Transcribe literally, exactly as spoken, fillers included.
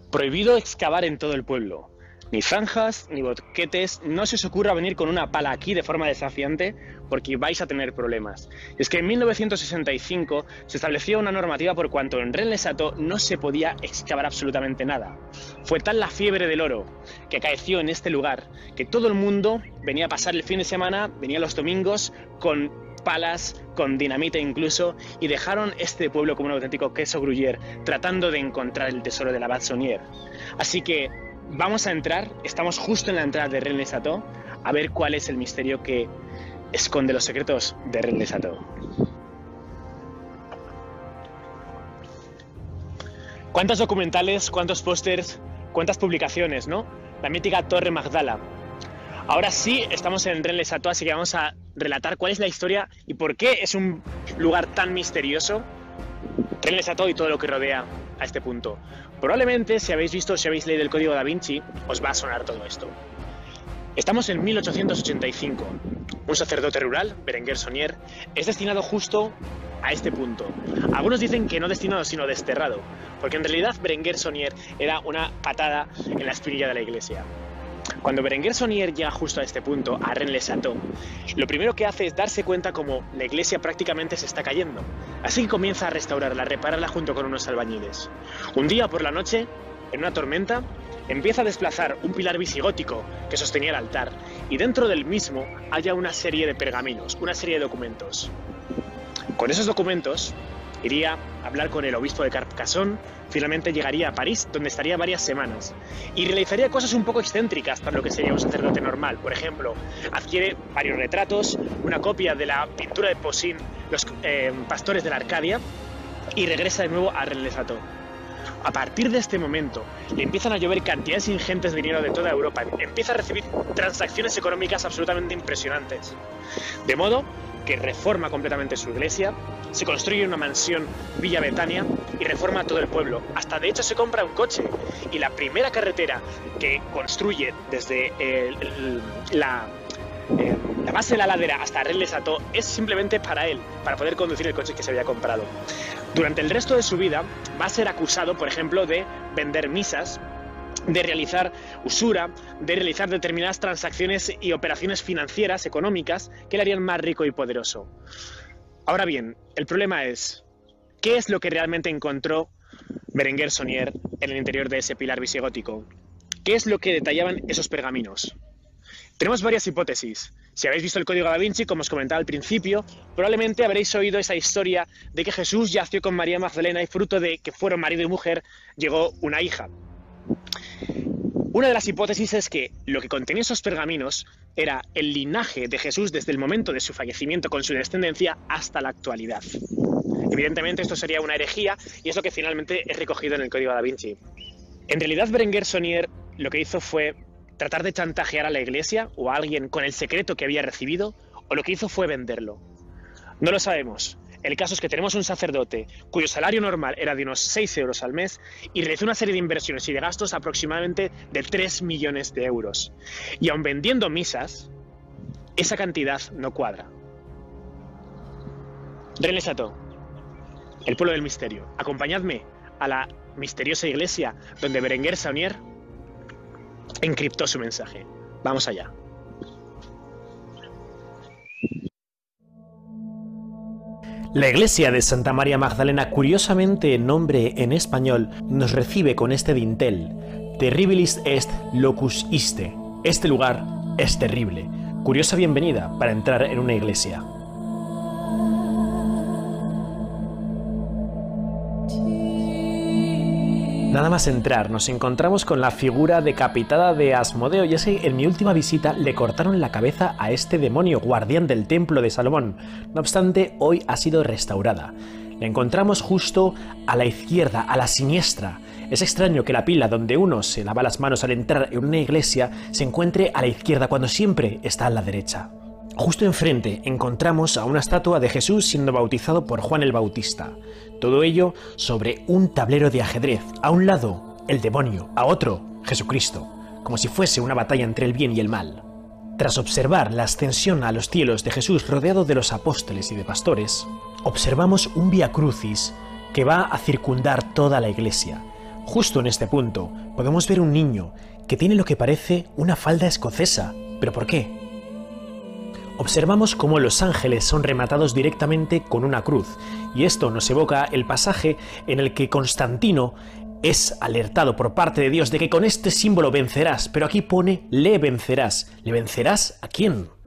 Prohibido excavar en todo el pueblo. Ni zanjas, ni boquetes, no se os ocurra venir con una pala aquí de forma desafiante porque vais a tener problemas. Es que en mil novecientos sesenta y cinco se estableció una normativa por cuanto en Rennes-le-Château no se podía excavar absolutamente nada. Fue tal la fiebre del oro que acaeció en este lugar que todo el mundo venía a pasar el fin de semana, venía los domingos con palas, con dinamita incluso, y dejaron este pueblo como un auténtico queso gruyère tratando de encontrar el tesoro de la Abad Saunier. Así que vamos a entrar, estamos justo en la entrada de Rennes-le-Château, a ver cuál es el misterio que esconde los secretos de Rennes-le-Château. ¿Cuántos documentales, cuántos pósters, cuántas publicaciones, no? La mítica Torre Magdala. Ahora sí, estamos en Rennes-le-Château, así que vamos a relatar cuál es la historia y por qué es un lugar tan misterioso, Rennes-le-Château y todo lo que rodea a este punto. Probablemente, si habéis visto o si habéis leído el Código Da Vinci, os va a sonar todo esto. Estamos en mil ochocientos ochenta y cinco. Un sacerdote rural, Berenguer Saunier, es destinado justo a este punto. Algunos dicen que no destinado, sino desterrado, porque en realidad Berenguer Saunier era una patada en la espinilla de la iglesia. Cuando Berenguer Saunier llega justo a este punto, a Rennes-le-Château, lo primero que hace es darse cuenta como la iglesia prácticamente se está cayendo. Así que comienza a restaurarla, a repararla junto con unos albañiles. Un día por la noche, en una tormenta, empieza a desplazar un pilar visigótico que sostenía el altar y dentro del mismo halla una serie de pergaminos, una serie de documentos. Con esos documentos iría a hablar con el obispo de Carcassonne, finalmente llegaría a París, donde estaría varias semanas, y realizaría cosas un poco excéntricas para lo que sería un sacerdote normal. Por ejemplo, adquiere varios retratos, una copia de la pintura de Poussin, Los eh, pastores de la Arcadia, y regresa de nuevo a Rennes-le-Château. A partir de este momento, le empiezan a llover cantidades ingentes de dinero de toda Europa, empieza a recibir transacciones económicas absolutamente impresionantes. De modo que reforma completamente su iglesia, se construye una mansión Villa Betania y reforma todo el pueblo. Hasta de hecho se compra un coche y la primera carretera que construye desde el, el, la, eh, la base de la ladera hasta Rennes-le-Château es simplemente para él, para poder conducir el coche que se había comprado. Durante el resto de su vida va a ser acusado, por ejemplo, de vender misas, de realizar usura, de realizar determinadas transacciones y operaciones financieras, económicas, que le harían más rico y poderoso. Ahora bien, el problema es, ¿qué es lo que realmente encontró Berenguer Saunier en el interior de ese pilar visigótico? ¿Qué es lo que detallaban esos pergaminos? Tenemos varias hipótesis. Si habéis visto el Código Da Vinci, como os comentaba al principio, probablemente habréis oído esa historia de que Jesús yació con María Magdalena y fruto de que fueron marido y mujer, llegó una hija. Una de las hipótesis es que lo que contenía esos pergaminos era el linaje de Jesús desde el momento de su fallecimiento con su descendencia hasta la actualidad. Evidentemente esto sería una herejía y es lo que finalmente es recogido en el Código Da Vinci. En realidad Berenguer Saunier lo que hizo fue tratar de chantajear a la iglesia o a alguien con el secreto que había recibido, o lo que hizo fue venderlo. No lo sabemos. El caso es que tenemos un sacerdote cuyo salario normal era de unos seis euros al mes y realizó una serie de inversiones y de gastos aproximadamente de tres millones de euros. Y aun vendiendo misas, esa cantidad no cuadra. Rennes-le-Château, el pueblo del misterio. Acompañadme a la misteriosa iglesia donde Berenguer Saunier encriptó su mensaje. Vamos allá. La iglesia de Santa María Magdalena, curiosamente nombre en español, nos recibe con este dintel: Terribilis est locus iste. Este lugar es terrible. Curiosa bienvenida para entrar en una iglesia. Nada más entrar, nos encontramos con la figura decapitada de Asmodeo, y es que en mi última visita le cortaron la cabeza a este demonio guardián del templo de Salomón. No obstante, hoy ha sido restaurada. La encontramos justo a la izquierda, a la siniestra. Es extraño que la pila donde uno se lava las manos al entrar en una iglesia se encuentre a la izquierda cuando siempre está a la derecha. Justo enfrente encontramos a una estatua de Jesús siendo bautizado por Juan el Bautista. Todo ello sobre un tablero de ajedrez. A un lado, el demonio, a otro, Jesucristo, como si fuese una batalla entre el bien y el mal. Tras observar la ascensión a los cielos de Jesús rodeado de los apóstoles y de pastores, observamos un Vía Crucis que va a circundar toda la iglesia. Justo en este punto podemos ver un niño que tiene lo que parece una falda escocesa. ¿Pero por qué? Observamos cómo los ángeles son rematados directamente con una cruz, y esto nos evoca el pasaje en el que Constantino es alertado por parte de Dios de que con este símbolo vencerás, pero aquí pone le vencerás. ¿Le vencerás a quién?